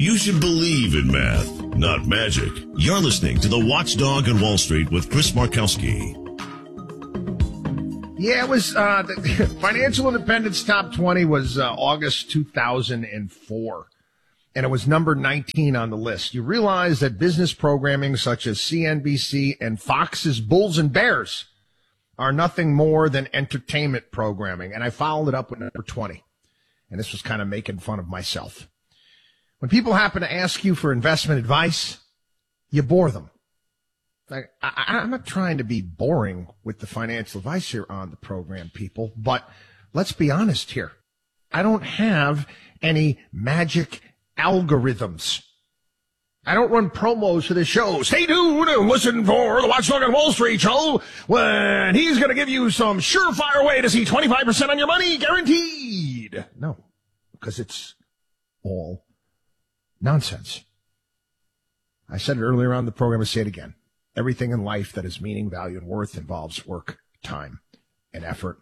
You should believe in math, not magic. You're listening to The Watchdog on Wall Street with Chris Markowski. Yeah, it was the Financial Independence Top 20 was August 2004, and it was number 19 on the list. You realize that business programming such as CNBC and Fox's Bulls and Bears are nothing more than entertainment programming, and I followed it up with number 20, and this was kind of making fun of myself. When people happen to ask you for investment advice, you bore them. Like, I'm not trying to be boring with the financial advice here on the program, people, but let's be honest here. I don't have any magic algorithms. I don't run promos for the show. Stay tuned and listen for the Watchdog on Wall Street show when he's going to give you some surefire way to see 25% on your money guaranteed. No, because it's all nonsense. I said it earlier on the program. I say it again. Everything in life that has meaning, value, and worth involves work, time, and effort.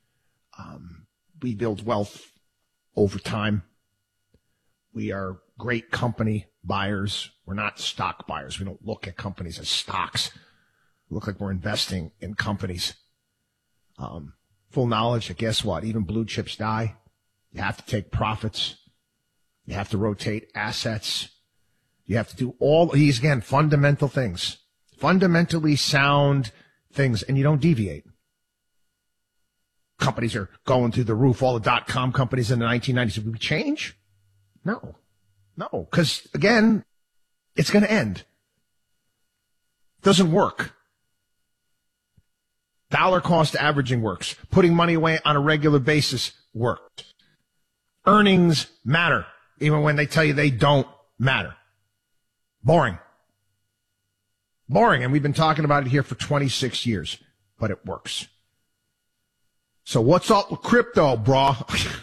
We build wealth over time. We are great company buyers. We're not stock buyers. We don't look at companies as stocks. We look like we're investing in companies. Full knowledge that guess what? Even blue chips die. You have to take profits. You have to rotate assets. You have to do all these, again, fundamental things. Fundamentally sound things, and you don't deviate. Companies are going through the roof. All the dot-com companies in the 1990s. Did we change? No, because, again, it's going to end. Doesn't work. Dollar cost averaging works. Putting money away on a regular basis works. Earnings matter, even when they tell you they don't matter. Boring. And we've been talking about it here for 26 years, but it works. So what's up with crypto, brah?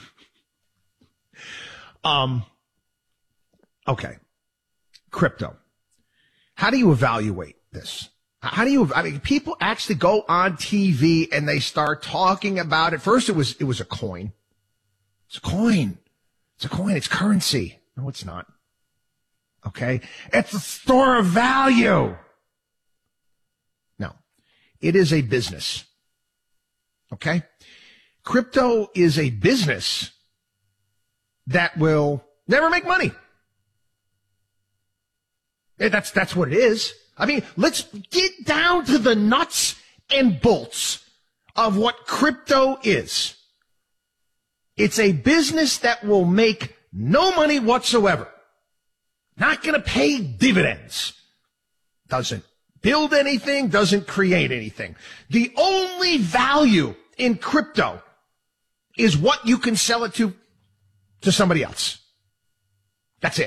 Okay. Crypto. How do you evaluate this? People actually go on TV and they start talking about it. First, it was a coin. It's a coin. It's currency. No, it's not. Okay. It's a store of value. It is a business. Okay? Crypto is a business that will never make money. That's what it is. I mean, let's get down to the nuts and bolts of what crypto is. It's a business that will make no money whatsoever. Not going to pay dividends. Doesn't build anything, doesn't create anything. The only value in crypto is what you can sell it to somebody else. That's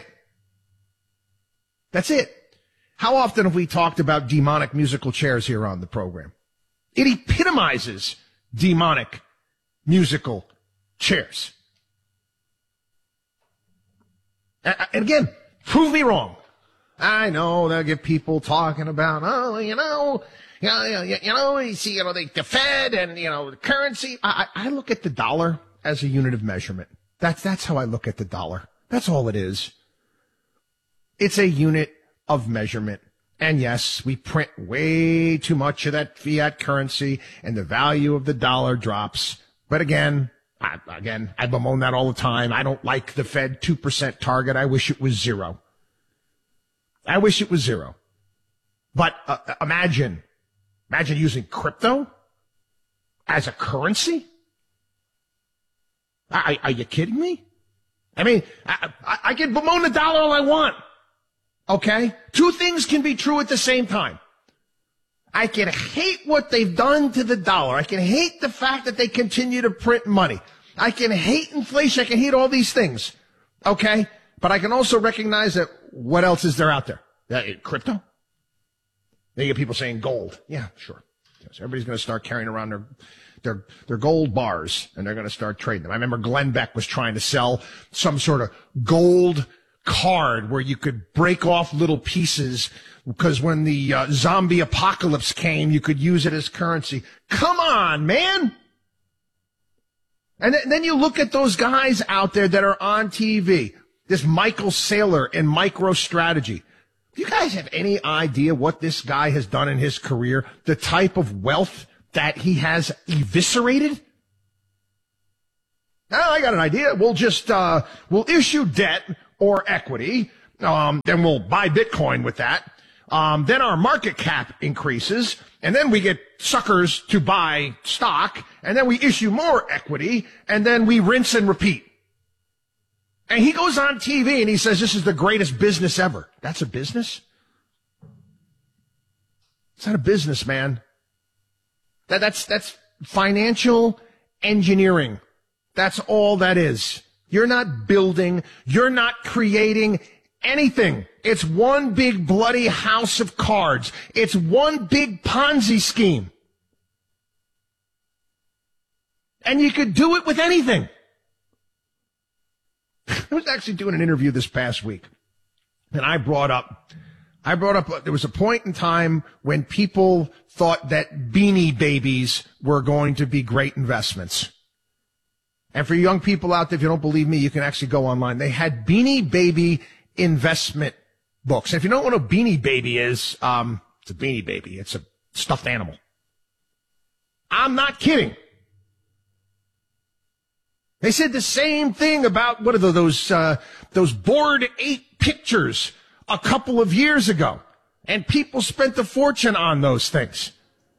it. How often have we talked about demonic musical chairs here on the program? It epitomizes demonic musical chairs. And again, prove me wrong. I know they'll get people talking about, the Fed and, the currency. I look at the dollar as a unit of measurement. That's how I look at the dollar. That's all it is. It's a unit of measurement. And yes, we print way too much of that fiat currency and the value of the dollar drops. But again, I bemoan that all the time. I don't like the Fed 2% target. I wish it was zero. But imagine using crypto as a currency. Are you kidding me? I mean, I can bemoan the dollar all I want. Okay? Two things can be true at the same time. I can hate what they've done to the dollar. I can hate the fact that they continue to print money. I can hate inflation. I can hate all these things. Okay? But I can also recognize that what else is there out there? Crypto? Then you get people saying gold. Yeah, sure. So everybody's going to start carrying around their gold bars, and they're going to start trading them. I remember Glenn Beck was trying to sell some sort of gold card where you could break off little pieces because when the zombie apocalypse came, you could use it as currency. Come on, man. And then you look at those guys out there that are on TV. This Michael Saylor in MicroStrategy. Do you guys have any idea what this guy has done in his career? The type of wealth that he has eviscerated? Now, I got an idea. We'll just, we'll issue debt or equity. Then we'll buy Bitcoin with that. Then our market cap increases, and then we get suckers to buy stock, and then we issue more equity, and then we rinse and repeat. And he goes on TV and he says this is the greatest business ever. That's a business? It's not a business, man. That's financial engineering. That's all that is. You're not building, you're not creating anything. It's one big bloody house of cards. It's one big Ponzi scheme. And you could do it with anything. I was actually doing an interview this past week, and I brought up there was a point in time when people thought that Beanie Babies were going to be great investments. And for young people out there, if you don't believe me, you can actually go online. They had Beanie Baby investment books. And if you don't know what a Beanie Baby is, it's a Beanie Baby. It's a stuffed animal. I'm not kidding. They said the same thing about what are those Bored Ape pictures a couple of years ago. And people spent a fortune on those things.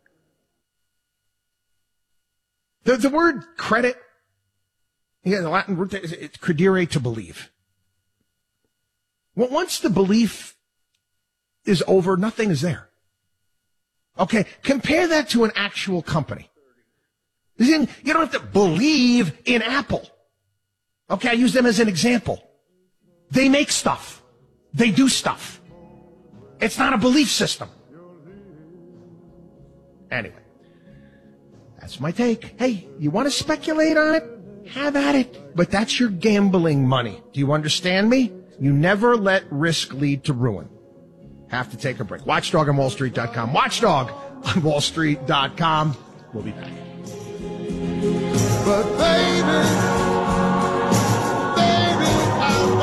The word credit, the Latin root, it's credere, to believe. Well, once the belief is over, nothing is there. Okay, compare that to an actual company. You don't have to believe in Apple. Okay, I use them as an example. They make stuff. They do stuff. It's not a belief system. Anyway, that's my take. Hey, you want to speculate on it? Have at it. But that's your gambling money. Do you understand me? You never let risk lead to ruin. Have to take a break. WatchDogOnWallStreet.com. WatchDogOnWallStreet.com. We'll be back. But baby, I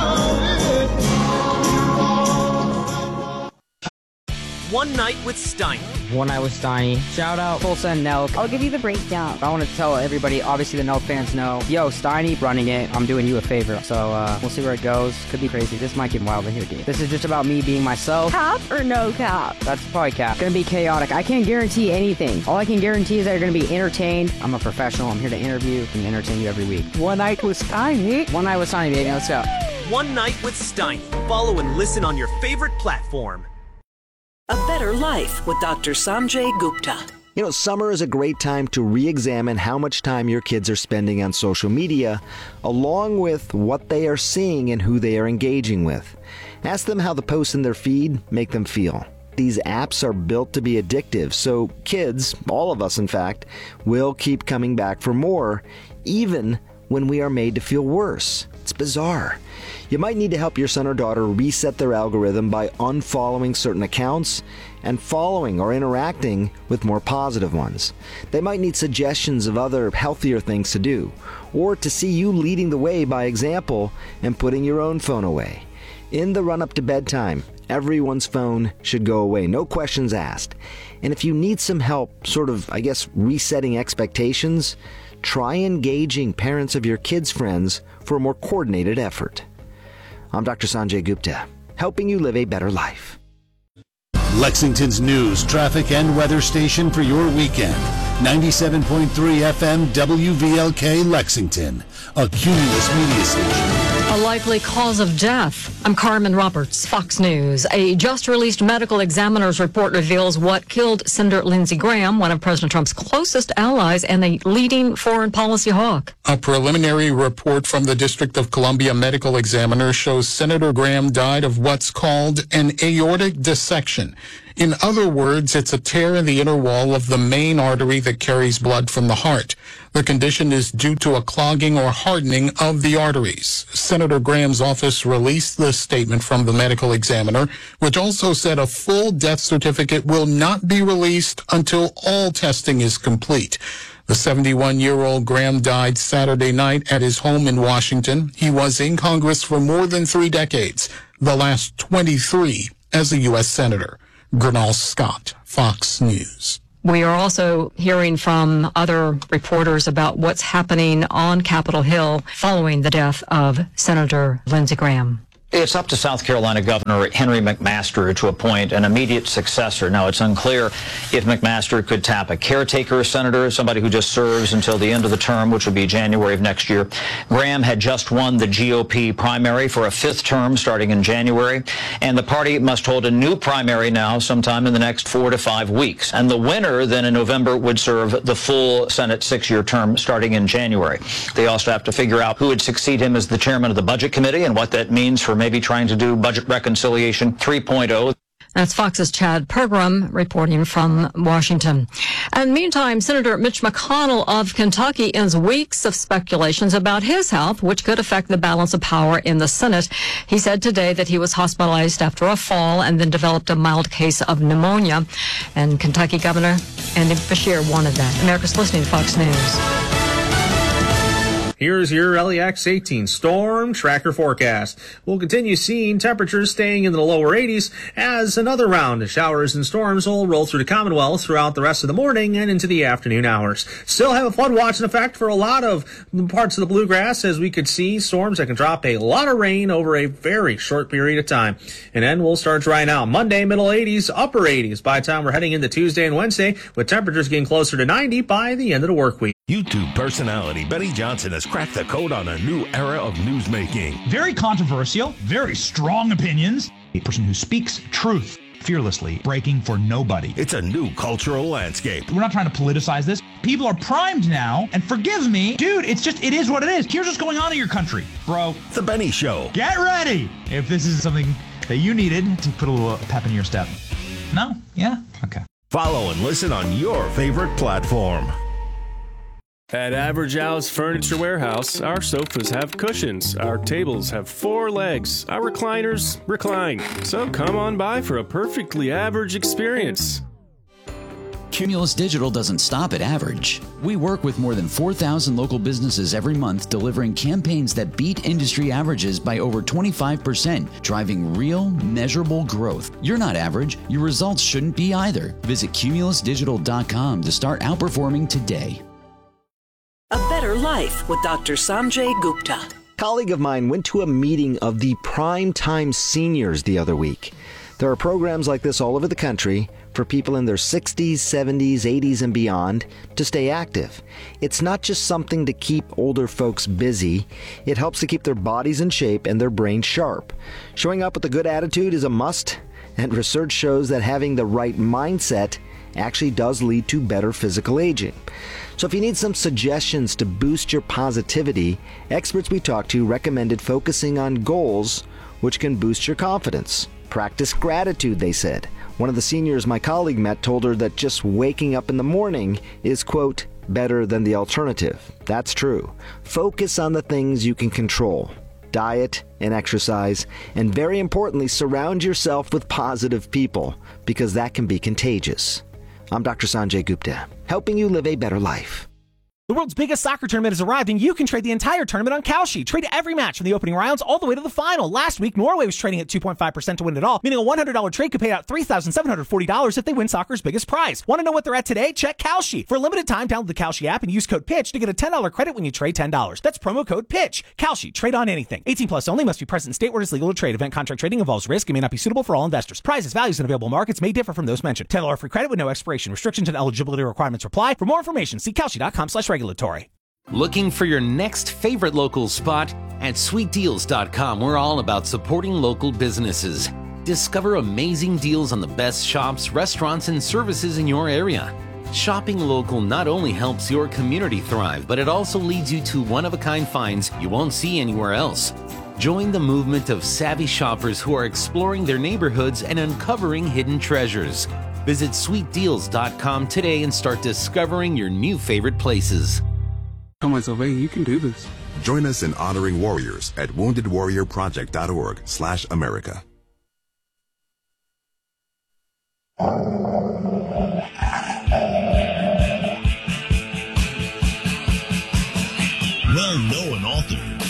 want it. One Night with Steiny. One Night with Steiny. Shout out Tulsa and Nelk. I'll give you the breakdown. I want to tell everybody, obviously the Nelk fans know, yo, Steiny running it. I'm doing you a favor. So we'll see where it goes. Could be crazy. This might get wild in here, dude. This is just about me being myself. Cap or no cap? That's probably cap. It's gonna be chaotic. I can't guarantee anything. All I can guarantee is that you're gonna be entertained. I'm a professional. I'm here to interview and entertain you every week. One Night with Steiny. One Night with Steiny, baby. Let's go. One Night with Steiny. Follow and listen on your favorite platform. A Better Life with Dr. Sanjay Gupta. You know, summer is a great time to re-examine how much time your kids are spending on social media, along with what they are seeing and who they are engaging with. Ask them how the posts in their feed make them feel. These apps are built to be addictive, so kids, all of us in fact, will keep coming back for more, even when we are made to feel worse. It's bizarre. You might need to help your son or daughter reset their algorithm by unfollowing certain accounts and following or interacting with more positive ones. They might need suggestions of other healthier things to do, or to see you leading the way by example and putting your own phone away. In the run-up to bedtime, everyone's phone should go away, no questions asked. And if you need some help, resetting expectations, try engaging parents of your kids' friends for a more coordinated effort. I'm Dr. Sanjay Gupta, helping you live a better life. Lexington's news, traffic, and weather station for your weekend. 97.3 FM WVLK Lexington, a Cumulus media station. A likely cause of death. I'm Carmen Roberts, Fox News. A just-released medical examiner's report reveals what killed Senator Lindsey Graham, one of President Trump's closest allies and a leading foreign policy hawk. A preliminary report from the District of Columbia medical examiner shows Senator Graham died of what's called an aortic dissection. In other words, it's a tear in the inner wall of the main artery that carries blood from the heart. The condition is due to a clogging or hardening of the arteries. Senator Graham's office released this statement from the medical examiner, which also said a full death certificate will not be released until all testing is complete. The 71-year-old Graham died Saturday night at his home in Washington. He was in Congress for more than 3 decades, the last 23 as a U.S. Senator. Gernal Scott, Fox News. We are also hearing from other reporters about what's happening on Capitol Hill following the death of Senator Lindsey Graham. It's up to South Carolina Governor Henry McMaster to appoint an immediate successor. Now, it's unclear if McMaster could tap a caretaker senator, somebody who just serves until the end of the term, which would be January of next year. Graham had just won the GOP primary for a 5th term starting in January, and the party must hold a new primary now sometime in the next 4 to 5 weeks. And the winner then in November would serve the full Senate 6-year term starting in January. They also have to figure out who would succeed him as the chairman of the Budget Committee and what that means for maybe trying to do budget reconciliation 3.0. That's Fox's Chad Pergram reporting from Washington. And meantime, Senator Mitch McConnell of Kentucky ends weeks of speculations about his health, which could affect the balance of power in the Senate. He said today that he was hospitalized after a fall and then developed a mild case of pneumonia. And Kentucky Governor Andy Beshear wanted that. America's listening to Fox News. Here's your LEX 18 storm tracker forecast. We'll continue seeing temperatures staying in the lower 80s as another round of showers and storms will roll through the Commonwealth throughout the rest of the morning and into the afternoon hours. Still have a flood watch in effect for a lot of parts of the bluegrass, as we could see storms that can drop a lot of rain over a very short period of time. And then we'll start drying out. Monday, middle 80s, upper 80s by the time we're heading into Tuesday and Wednesday, with temperatures getting closer to 90 by the end of the work week. YouTube personality Benny Johnson has cracked the code on a new era of newsmaking. Very controversial, very strong opinions. A person who speaks truth fearlessly, breaking for nobody. It's a new cultural landscape. We're not trying to politicize this. People are primed now, and forgive me, dude, it is what it is. Here's what's going on in your country, bro. The Benny Show. Get ready if this is something that you needed to put a little pep in your step. No? Yeah? Okay. Follow and listen on your favorite platform. At Average Al's Furniture Warehouse, our sofas have cushions, our tables have 4 legs, our recliners recline. So come on by for a perfectly average experience. Cumulus Digital doesn't stop at average. We work with more than 4,000 local businesses every month, delivering campaigns that beat industry averages by over 25%, driving real, measurable growth. You're not average. Your results shouldn't be either. Visit cumulusdigital.com to start outperforming today. A Better Life with Dr. Sanjay Gupta. A colleague of mine went to a meeting of the Primetime Seniors the other week. There are programs like this all over the country for people in their 60s, 70s, 80s, and beyond to stay active. It's not just something to keep older folks busy. It helps to keep their bodies in shape and their brains sharp. Showing up with a good attitude is a must, and research shows that having the right mindset actually does lead to better physical aging. So if you need some suggestions to boost your positivity, experts we talked to recommended focusing on goals which can boost your confidence. Practice gratitude, they said. One of the seniors my colleague met told her that just waking up in the morning is, quote, better than the alternative. That's true. Focus on the things you can control. Diet and exercise, and very importantly, surround yourself with positive people, because that can be contagious. I'm Dr. Sanjay Gupta, helping you live a better life. The world's biggest soccer tournament has arrived, and you can trade the entire tournament on Kalshi. Trade every match from the opening rounds all the way to the final. Last week, Norway was trading at 2.5% to win it all, meaning a $100 trade could pay out $3,740 if they win soccer's biggest prize. Want to know what they're at today? Check Kalshi. For a limited time, download the Kalshi app and use code PITCH to get a $10 credit when you trade $10. That's promo code PITCH. Kalshi. Trade on anything. 18 plus only. Must be present in state where it's legal to trade. Event contract trading involves risk and may not be suitable for all investors. Prizes, values, and available markets may differ from those mentioned. $10 free credit with no expiration. Restrictions and eligibility requirements apply. For more information, see Kalshi.com/regulatory. Looking for your next favorite local spot? At sweetdeals.com, we're all about supporting local businesses. Discover amazing deals on the best shops, restaurants, and services in your area. Shopping local not only helps your community thrive, but it also leads you to one-of-a-kind finds you won't see anywhere else. Join the movement of savvy shoppers who are exploring their neighborhoods and uncovering hidden treasures. Visit sweetdeals.com today and start discovering your new favorite places. Tell myself, hey, you can do this. Join us in honoring warriors at woundedwarriorproject.org/America.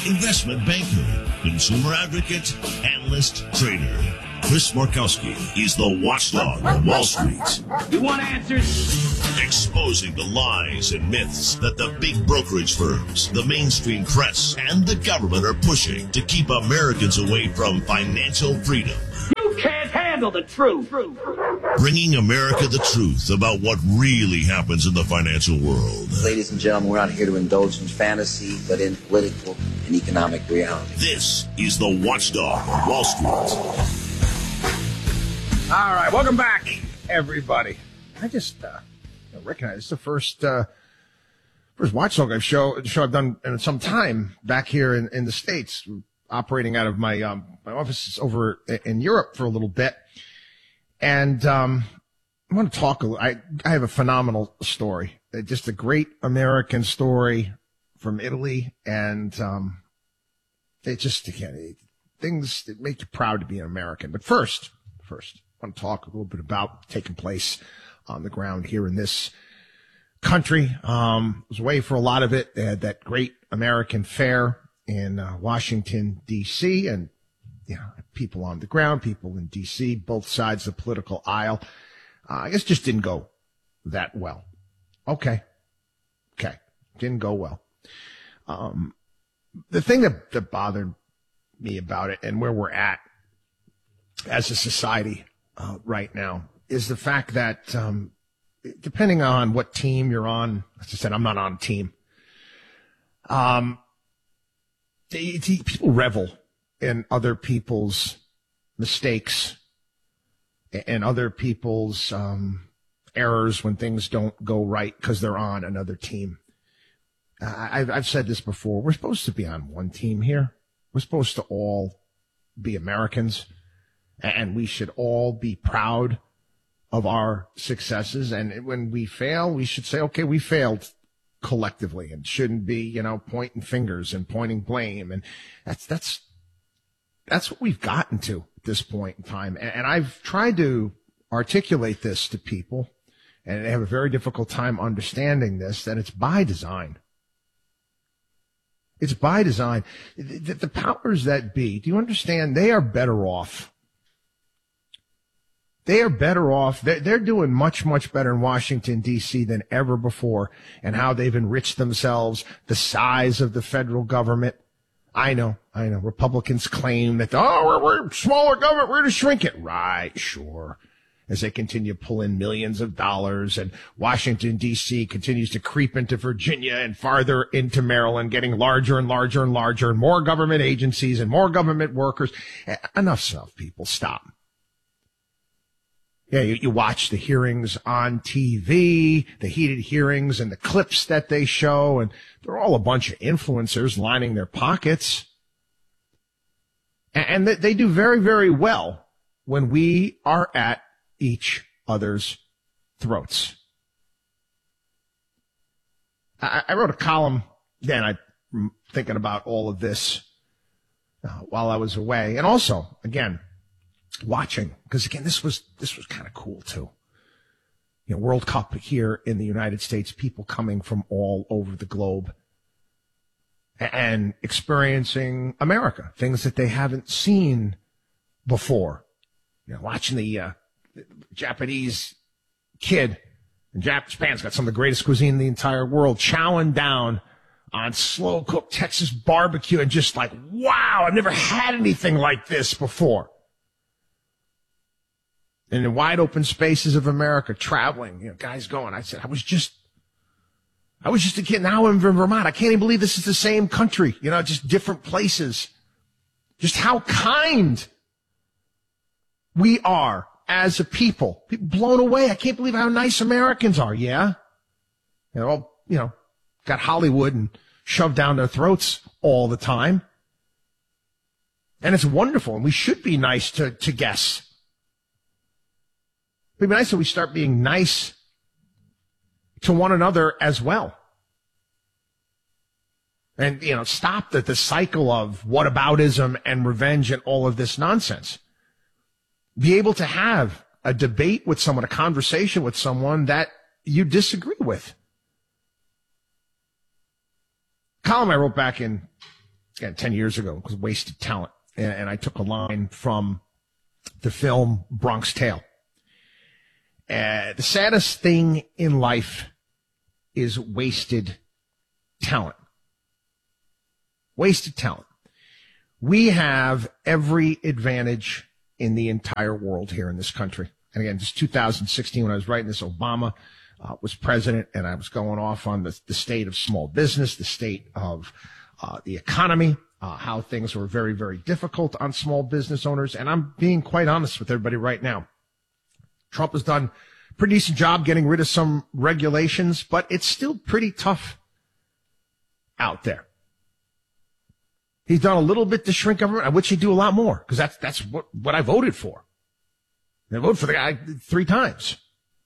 investment banker, consumer advocate, analyst, trader. Chris Markowski is the watchdog on Wall Street. You want answers? Exposing the lies and myths that the big brokerage firms, the mainstream press, and the government are pushing to keep Americans away from financial freedom. You can't handle the truth. Bringing America the truth about what really happens in the financial world. Ladies and gentlemen, we're not here to indulge in fantasy, but in political and economic reality. This is the watchdog on Wall Street. All right, welcome back, everybody. I just recognize it's the first Watchdog show I've done in some time back here in the States, operating out of my office over in Europe for a little bit. And I want to talk a little. I have a phenomenal story, just a great American story from Italy, and it just, again, things that make you proud to be an American. But first, I want to talk a little bit about taking place on the ground here in this country. Was away for a lot of it. They had that great American fair in Washington, D.C., and people on the ground, people in D.C., both sides of the political aisle. I guess just didn't go that well. Okay. Didn't go well. The thing that bothered me about it and where we're at as a society right now is the fact that depending on what team you're on, as I said, I'm not on a team. People revel in other people's mistakes and other people's errors when things don't go right because they're on another team. I've said this before. We're supposed to be on one team here. We're supposed to all be Americans, and we should all be proud of our successes. And when we fail, we should say, okay, we failed collectively, and shouldn't be, pointing fingers and pointing blame. And that's what we've gotten to at this point in time. And I've tried to articulate this to people, and they have a very difficult time understanding this, that it's by design. It's by design. The powers that be, do you understand? They are better off. They are better off. They're doing much, much better in Washington, D.C. than ever before, and how they've enriched themselves, the size of the federal government. I know. Republicans claim that, we're smaller government, we're to shrink it. Right, sure. As they continue to pull in millions of dollars, and Washington, D.C. continues to creep into Virginia and farther into Maryland, getting larger and larger and larger, and more government agencies and more government workers. Enough's enough, people. Stop. Yeah, you watch the hearings on TV, the heated hearings and the clips that they show, and they're all a bunch of influencers lining their pockets. And they do very, very well when we are at each other's throats. I wrote a column, then I'm thinking about all of this while I was away. And also, again, watching, because again, this was kind of cool too. World Cup here in the United States, people coming from all over the globe and experiencing America, things that they haven't seen before. Watching the Japanese kid, and Japan's got some of the greatest cuisine in the entire world, chowing down on slow cooked Texas barbecue, and just like, wow, I've never had anything like this before. And in wide open spaces of America, traveling, guys going, I said, I was just a kid. Now I'm in Vermont. I can't even believe this is the same country, just different places. Just how kind we are as a people. People blown away. I can't believe how nice Americans are. Yeah. Got Hollywood and shoved down their throats all the time. And it's wonderful. And we should be nice to guests. It'd be nice if we start being nice to one another as well. And, stop the cycle of whataboutism and revenge and all of this nonsense. Be able to have a debate with someone, a conversation with someone that you disagree with. Column I wrote back in again, 10 years ago, was wasted talent. And I took a line from the film Bronx Tale. The saddest thing in life is wasted talent. Wasted talent. We have every advantage in the entire world here in this country. And again, just 2016, when I was writing this, Obama was president, and I was going off on the state of small business, the state of the economy, how things were very, very difficult on small business owners. And I'm being quite honest with everybody right now. Trump has done a pretty decent job getting rid of some regulations, but it's still pretty tough out there. He's done a little bit to shrink government. I wish he'd do a lot more, because that's what I voted for. I voted for the guy 3 times.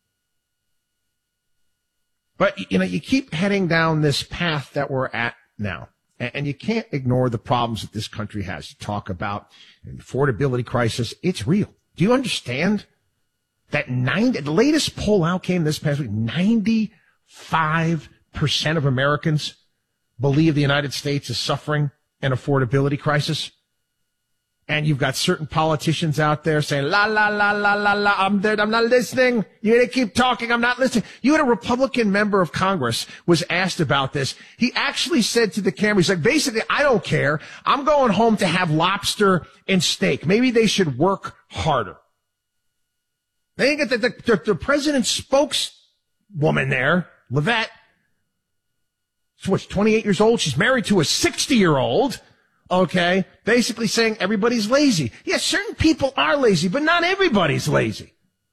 But, you keep heading down this path that we're at now. And you can't ignore the problems that this country has. You talk about an affordability crisis. It's real. Do you understand that the latest poll out came this past week, 95% of Americans believe the United States is suffering an affordability crisis? And you've got certain politicians out there saying, la, la, la, la, la, la, I'm not listening. You're going to keep talking. I'm not listening. You had a Republican member of Congress was asked about this. He actually said to the camera, he's like, basically, I don't care. I'm going home to have lobster and steak. Maybe they should work harder. They think that the president's spokeswoman there, Levette, she's 28 years old. She's married to a 60-year-old. Okay, basically saying everybody's lazy. Yes, certain people are lazy, but not everybody's lazy.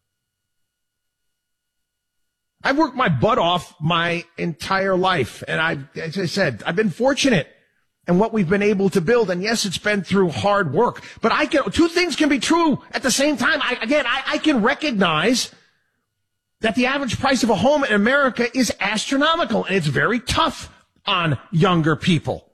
I've worked my butt off my entire life, and as I said, I've been fortunate in what we've been able to build. And yes, it's been through hard work, but two things can be true at the same time. I can recognize that the average price of a home in America is astronomical, and it's very tough on younger people.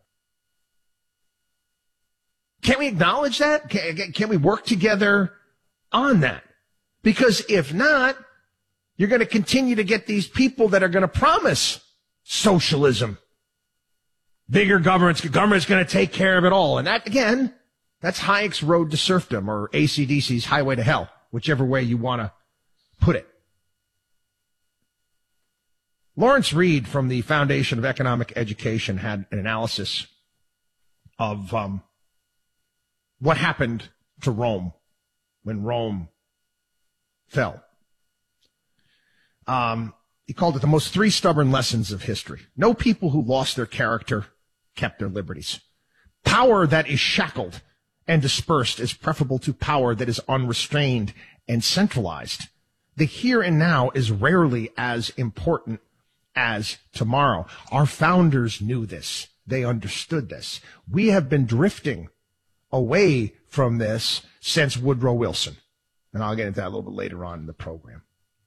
Can't we acknowledge that? Can we work together on that? Because if not, you're going to continue to get these people that are going to promise socialism. Bigger government's going to take care of it all. And that, again, that's Hayek's road to serfdom, or AC/DC's highway to hell, whichever way you want to put it. Lawrence Reed from the Foundation of Economic Education had an analysis of what happened to Rome when Rome fell. He called it the most 3 stubborn lessons of history. No people who lost their character kept their liberties. Power that is shackled and dispersed is preferable to power that is unrestrained and centralized. The here and now is rarely as important as tomorrow. Our founders knew this. They understood this. We have been drifting away from this since Woodrow Wilson. And I'll get into that a little bit later on in the program.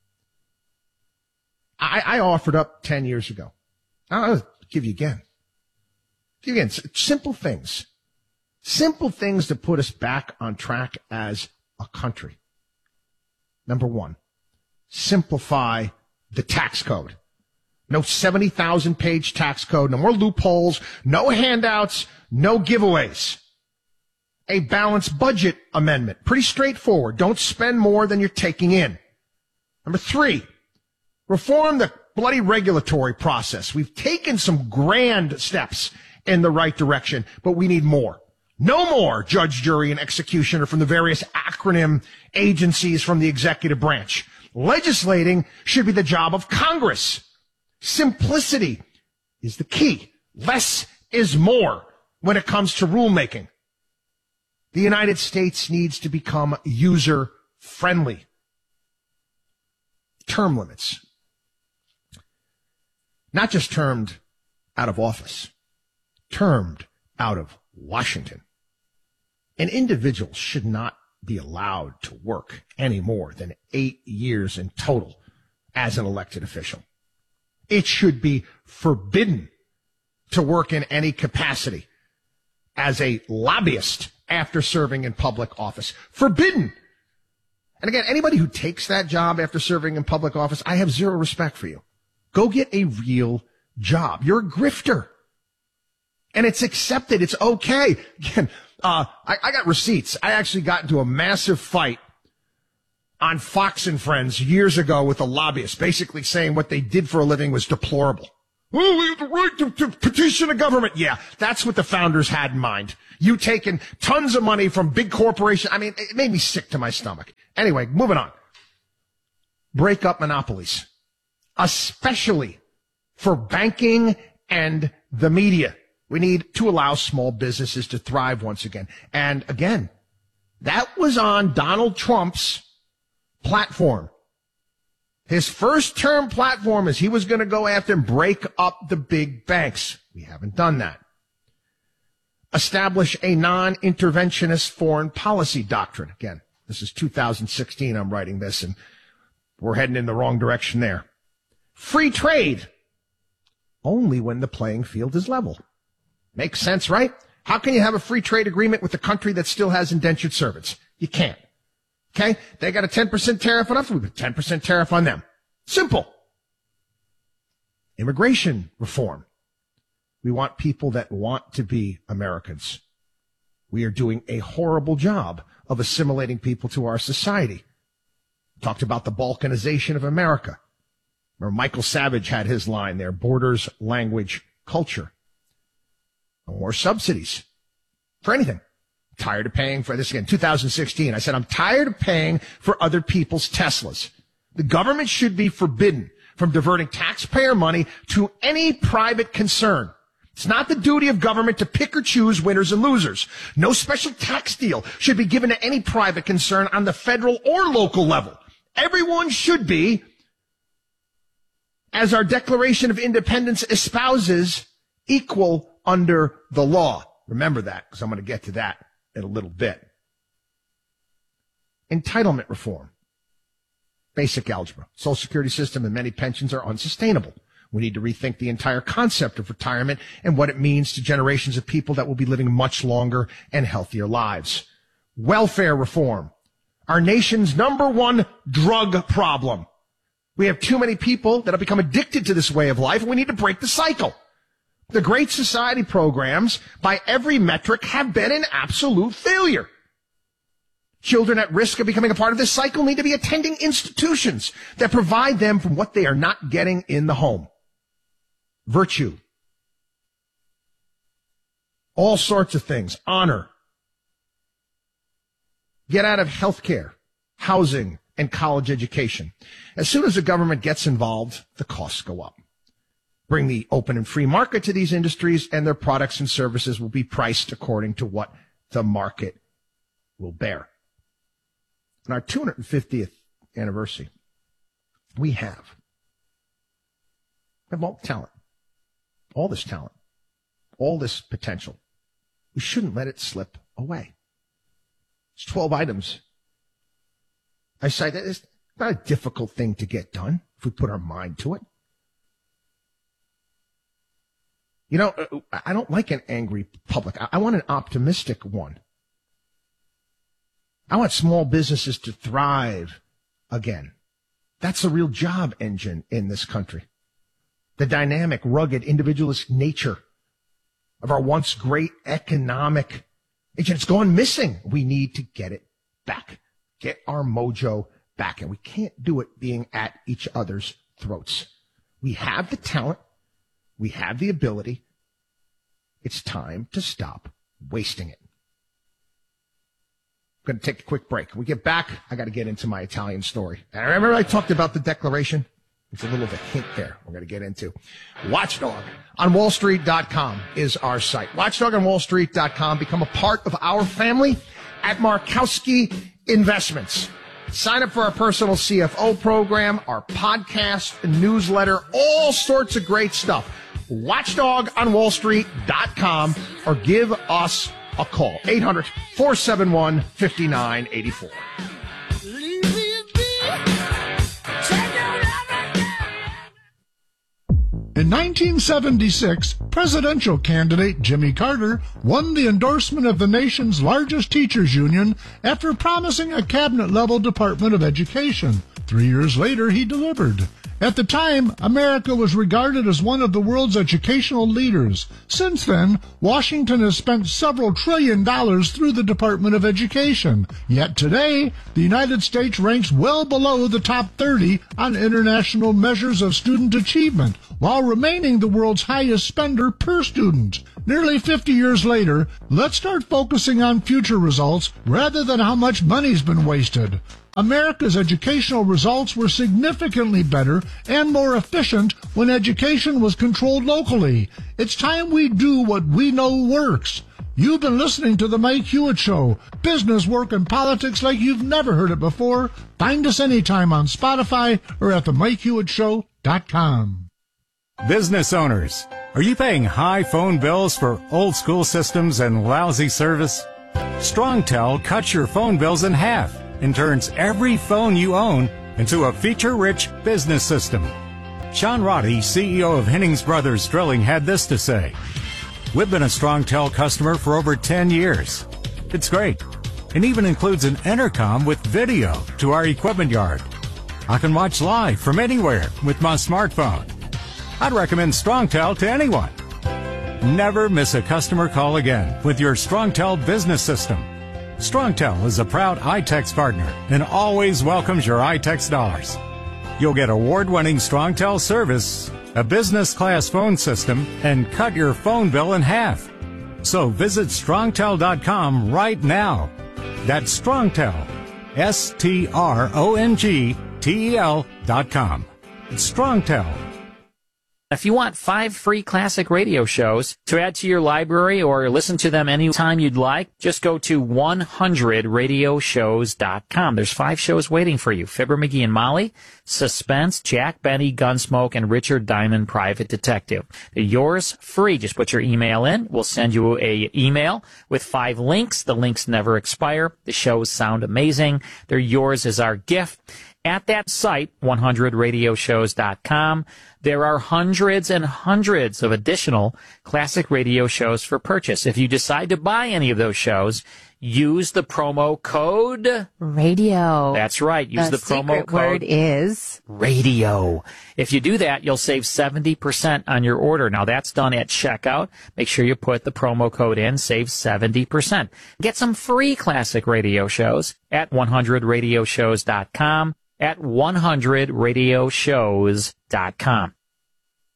I offered up 10 years ago. I'll give you again. Simple things. Simple things to put us back on track as a country. Number 1, simplify the tax code. No 70,000-page tax code, no more loopholes, no handouts, no giveaways. A balanced budget amendment. Pretty straightforward. Don't spend more than you're taking in. Number 3, reform the bloody regulatory process. We've taken some grand steps in the right direction, but we need more. No more judge, jury, and executioner from the various acronym agencies from the executive branch. Legislating should be the job of Congress. Simplicity is the key. Less is more when it comes to rulemaking. The United States needs to become user-friendly. Term limits. Not just termed out of office, termed out of Washington. An individual should not be allowed to work any more than 8 years in total as an elected official. It should be forbidden to work in any capacity as a lobbyist after serving in public office. Forbidden. And again, anybody who takes that job after serving in public office, I have zero respect for you. Go get a real job. You're a grifter. And it's accepted. It's okay. Again, I got receipts. I actually got into a massive fight on Fox and Friends years ago with a lobbyist, basically saying what they did for a living was deplorable. Oh, we have the right to petition a government. Yeah, that's what the founders had in mind. You taking tons of money from big corporations. I mean, it made me sick to my stomach. Anyway, moving on. Break up monopolies, especially for banking and the media. We need to allow small businesses to thrive once again. And again, that was on Donald Trump's platform. His first term platform is he was going to go after and break up the big banks. We haven't done that. Establish a non-interventionist foreign policy doctrine. Again, this is 2016. I'm writing this, and we're heading in the wrong direction there. Free trade. Only when the playing field is level. Makes sense, right? How can you have a free trade agreement with a country that still has indentured servants? You can't. Okay? They got a 10% tariff on us. We put a 10% tariff on them. Simple. Immigration reform. We want people that want to be Americans. We are doing a horrible job of assimilating people to our society. Talked about the balkanization of America. Remember, Michael Savage had his line there, borders, language, culture. No more subsidies for anything. Tired of paying for this again. 2016, I said, I'm tired of paying for other people's Teslas. The government should be forbidden from diverting taxpayer money to any private concern. It's not the duty of government to pick or choose winners and losers. No special tax deal should be given to any private concern on the federal or local level. Everyone should be, as our Declaration of Independence espouses, equal under the law. Remember that, because I'm going to get to that in a little bit. Entitlement reform. Basic algebra. Social Security system and many pensions are unsustainable. We need to rethink the entire concept of retirement and what it means to generations of people that will be living much longer and healthier lives. Welfare reform. Our nation's #1 drug problem. We have too many people that have become addicted to this way of life, and we need to break the cycle. The Great Society programs, by every metric, have been an absolute failure. Children at risk of becoming a part of this cycle need to be attending institutions that provide them from what they are not getting in the home. Virtue. All sorts of things. Honor. Get out of healthcare, housing, and college education. As soon as the government gets involved, the costs go up. Bring the open and free market to these industries, and their products and services will be priced according to what the market will bear. On our 250th anniversary, we have all talent, all this talent, all this potential. We shouldn't let it slip away. It's 12 items. I say that it's not a difficult thing to get done if we put our mind to it. You know, I don't like an angry public. I want an optimistic one. I want small businesses to thrive again. That's the real job engine in this country. The dynamic, rugged, individualist nature of our once great economic engine. It's gone missing. We need to get it back. Get our mojo back. And we can't do it being at each other's throats. We have the talent. We have the ability. It's time to stop wasting it. I'm going to take a quick break. When we get back, I got to get into my Italian story. And remember I talked about the Declaration? It's a little of a hint there we're going to get into. Watchdog on WallStreet.com is our site. Watchdog on WallStreet.com. Become a part of our family at Markowski Investments. Sign up for our personal CFO program, our podcast, newsletter, all sorts of great stuff. Watchdog on WallStreet.com, or give us a call. 800-471-5984. In 1976, presidential candidate Jimmy Carter won the endorsement of the nation's largest teachers union after promising a cabinet-level Department of Education. 3 years later, he delivered. At the time, America was regarded as one of the world's educational leaders. Since then, Washington has spent several $1 trillion through the Department of Education. Yet today, the United States ranks well below the top 30 on international measures of student achievement, while remaining the world's highest spender per student. Nearly 50 years later, let's start focusing on future results rather than how much money's been wasted. America's educational results were significantly better and more efficient when education was controlled locally. It's time we do what we know works. You've been listening to The Mike Hewitt Show. Business, work, and politics like you've never heard it before. Find us anytime on Spotify or at themikehewittShow.com. Business owners, are you paying high phone bills for old school systems and lousy service? StrongTel cuts your phone bills in half and turns every phone you own into a feature-rich business system. Sean Roddy, CEO of Hennings Brothers Drilling, had this to say: "We've been a StrongTel customer for over 10 years. It's great. It even includes an intercom with video to our equipment yard. I can watch live from anywhere with my smartphone. I'd recommend StrongTel to anyone. Never miss a customer call again with your StrongTel business system. StrongTel is a proud iTex partner and always welcomes your iTex dollars. You'll get award-winning StrongTel service, a business-class phone system, and cut your phone bill in half. So visit StrongTel.com right now. That's StrongTel, StrongTel.com. It's StrongTel. If you want 5 free classic radio shows to add to your library or listen to them anytime you'd like, just go to 100radioshows.com. There's 5 shows waiting for you. Fibber, McGee, and Molly, Suspense, Jack Benny, Gunsmoke, and Richard Diamond, Private Detective. They're yours free. Just put your email in. We'll send you a email with 5 links. The links never expire. The shows sound amazing. They're yours as our gift. At that site, 100radioshows.com, there are hundreds and hundreds of additional classic radio shows for purchase. If you decide to buy any of those shows, use the promo code radio. That's right. Use the promo code. The word is radio. If you do that, you'll save 70% on your order. Now, that's done at checkout. Make sure you put the promo code in. Save 70%. Get some free classic radio shows at 100radioshows.com. At 100radioshows.com.